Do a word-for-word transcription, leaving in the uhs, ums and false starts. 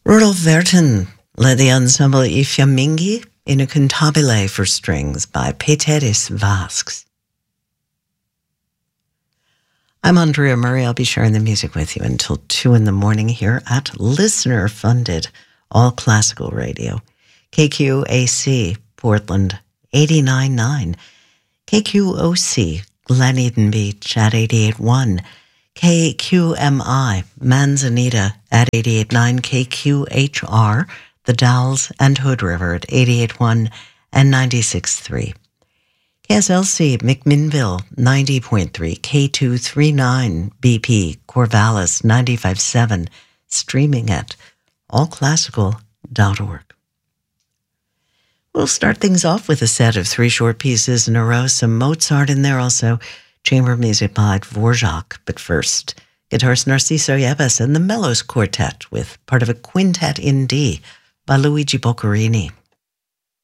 Rudolf Verton led the ensemble I Fiamminghi in a cantabile for strings by Peteris Vasks. I'm Andrea Murray. I'll be sharing the music with you until two in the morning here at listener-funded all classical radio. K Q A C, Portland, eighty-nine point nine. K Q O C, Glen Eden Beach at eighty-eight point one. K Q M I, Manzanita at eighty-eight point nine. K Q H R, The Dalles and Hood River at eighty-eight point one and ninety-six point three. K S L C, McMinnville, ninety point three. K two thirty-nine B P, Corvallis, ninety-five point seven. Streaming at all classical dot org. We'll start things off with a set of three short pieces in a row. Some Mozart in there, also chamber music by Dvorak. But first, guitarist Narciso Yepes and the Mellows Quartet with part of a quintet in D by Luigi Boccherini.